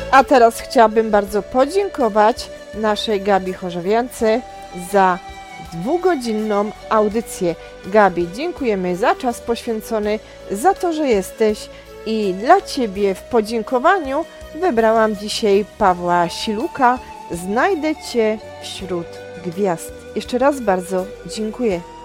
A teraz chciałabym bardzo podziękować naszej Gabi Chorzowiance za 2-godzinną audycję. Gabi, dziękujemy za czas poświęcony, za to, że jesteś i dla Ciebie w podziękowaniu wybrałam dzisiaj Pawła Siluka. Znajdę Cię wśród gwiazd. Jeszcze raz bardzo dziękuję.